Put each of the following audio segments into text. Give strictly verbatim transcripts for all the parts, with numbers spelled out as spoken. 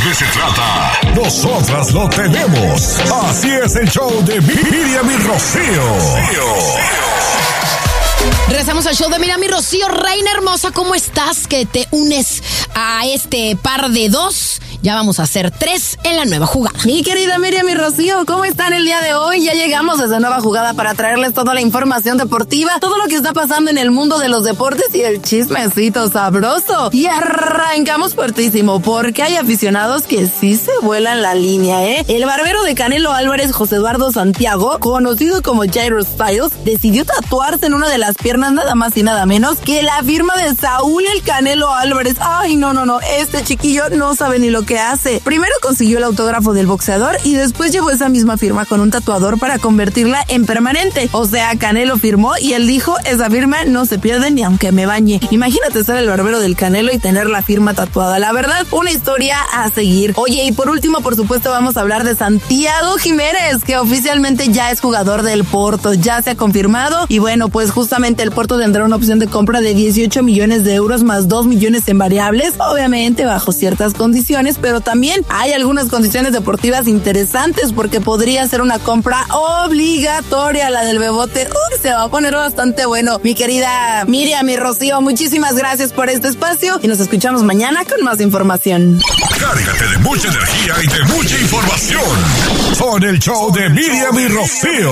que se trata, nosotras lo tenemos. Así es el show de Miriam y Rocío. Regresamos al show de Miriam y Rocío. Reina hermosa, ¿cómo estás? Que te unes a este par de dos. Ya vamos a hacer tres en la nueva jugada. Mi querida Miriam y Rocío, ¿cómo están el día de hoy? Ya llegamos a esa nueva jugada para traerles toda la información deportiva, todo lo que está pasando en el mundo de los deportes y el chismecito sabroso. Y arrancamos fuertísimo, porque hay aficionados que sí se vuelan la línea, ¿eh? El barbero de Canelo Álvarez, José Eduardo Santiago, conocido como Jairo Styles, decidió tatuarse en una de las piernas nada más y nada menos que la firma de Saúl el Canelo Álvarez. Ay, no, no, no, este chiquillo no sabe ni lo que hace. Primero consiguió el autógrafo del boxeador y después llevó esa misma firma con un tatuador para convertirla en permanente. O sea, Canelo firmó y él dijo, esa firma no se pierde ni aunque me bañe. Imagínate ser el barbero del Canelo y tener la firma tatuada. La verdad, una historia a seguir. Oye, y por último, por supuesto, vamos a hablar de Santiago Jiménez, que oficialmente ya es jugador del Porto. Ya se ha confirmado y bueno, pues justamente el Porto tendrá una opción de compra de dieciocho millones de euros más dos millones en variables, obviamente bajo ciertas condiciones, pero también hay algunas condiciones deportivas interesantes porque podría ser una compra obligatoria la del Bebote. Uy, se va a poner bastante bueno. Mi querida Miriam y Rocío, muchísimas gracias por este espacio y nos escuchamos mañana con más información. Cárgate de mucha energía y de mucha información con el show de Miriam y Rocío.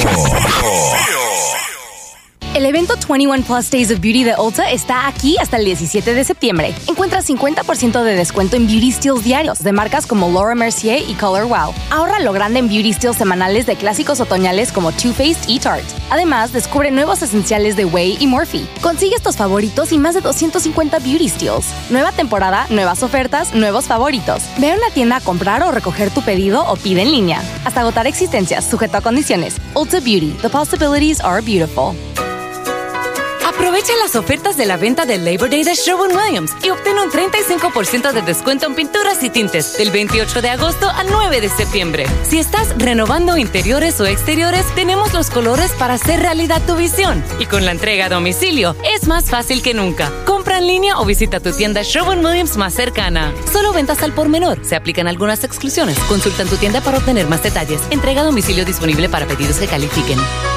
El evento veintiuno Plus Days of Beauty de Ulta está aquí hasta el diecisiete de septiembre. Encuentra cincuenta por ciento de descuento en Beauty Steals diarios de marcas como Laura Mercier y Color Wow. Ahorra lo grande en Beauty Steals semanales de clásicos otoñales como Too Faced y Tarte. Además, descubre nuevos esenciales de Way y Morphe. Consigue estos favoritos y más de doscientos cincuenta Beauty Steals. Nueva temporada, nuevas ofertas, nuevos favoritos. Ve a una tienda a comprar o recoger tu pedido o pide en línea. Hasta agotar existencias, sujeto a condiciones. Ulta Beauty. The possibilities are beautiful. Aprovecha las ofertas de la venta del Labor Day de Sherwin-Williams y obtén un treinta y cinco por ciento de descuento en pinturas y tintes del veintiocho de agosto al nueve de septiembre. Si estás renovando interiores o exteriores, tenemos los colores para hacer realidad tu visión. Y con la entrega a domicilio, es más fácil que nunca. Compra en línea o visita tu tienda Sherwin-Williams más cercana. Solo ventas al por menor. Se aplican algunas exclusiones. Consulta en tu tienda para obtener más detalles. Entrega a domicilio disponible para pedidos que califiquen.